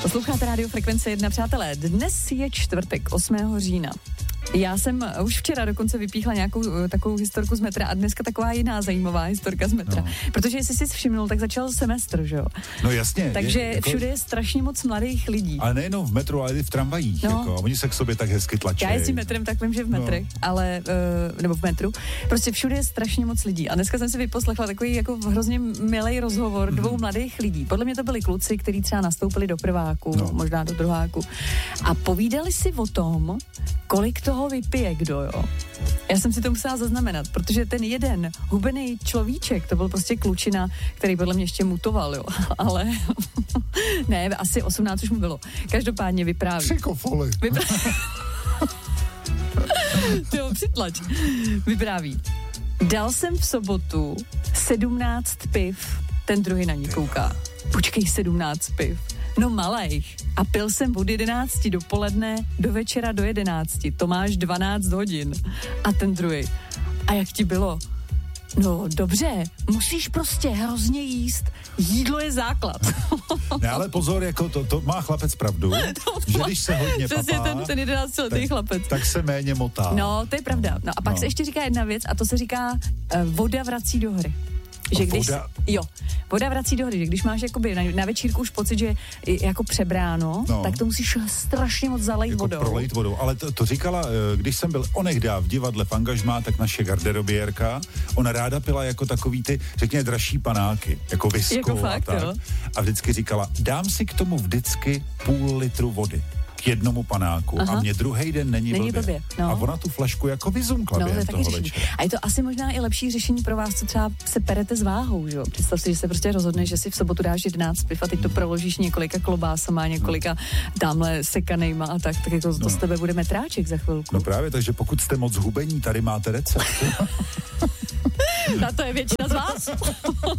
Posloucháte Radio Frekvence 1, přátelé. Dnes je čtvrtek, 8. října. Já jsem už včera dokonce vypíchla nějakou takovou historku z metra a dneska taková jiná zajímavá historka z metra. No. Protože jestli jsi všimnul, tak začal semestr, že jo? No jasně. Takže všude je strašně moc mladých lidí. Ale nejenom v metru, ale i v tramvajích. No. Jako, oni se k sobě tak hezky tlačí. Já jezdím metrem, tak vím, že v metrech, ale, nebo v metru. Prostě všude je strašně moc lidí. A dneska jsem si vyposlechla takový jako hrozně milej rozhovor dvou mladých lidí. Podle mě to byli kluci, kteří třeba nastoupili do prváku, možná do druháku. A povídali si o tom, kolik toho vypije kdo, jo. Já jsem si to musela zaznamenat, protože ten jeden hubený človíček, to byl prostě klučina, který podle mě ještě mutoval, jo. Ale ne, asi 18 už mu bylo. Každopádně vypráví. Přikofoly. Jo, přitlač. Vypráví. Dal jsem v sobotu 17 piv, ten druhý na ní kouká. Počkej, 17 piv. No malejch. A pil jsem od 11 dopoledne do večera do 11. To máš 12 hodin. A ten druhý. A jak ti bylo? No dobře, musíš prostě hrozně jíst. Jídlo je základ. Ne, ale pozor, jako to má chlapec pravdu, že když se hodně přesně papá, ten 11letý chlapec. Tak se méně motá. No, to je pravda. No a pak se ještě říká jedna věc a to se říká voda vrací do hry. Že když, voda vrací do hry, že když máš jakoby na večírku už pocit, že je jako přebráno, tak to musíš strašně moc zalejt jako vodou. Prolejt vodou, ale to říkala, když jsem byl onehdy v divadle v angažmá, tak naše garderobierka, ona ráda pila jako takový ty, řekněme, dražší panáky, jako whisky jako fakt, a tak. Jo. A vždycky říkala, dám si k tomu vždycky půl litru vody k jednomu panáku. Aha. A mě druhý den není blbě. No. A ona tu flašku jako vyzumkla během toho večera. A je to asi možná i lepší řešení pro vás, co třeba se perete s váhou, že jo? Představ si, že se prostě rozhodneš, že si v sobotu dáš 11 piv a teď to proložíš několika klobásama, několika tamhle sekanejma a tak jako to z tebe bude metráček za chvilku. No právě, takže pokud jste moc hubení, tady máte recept. Na to je většina z vás.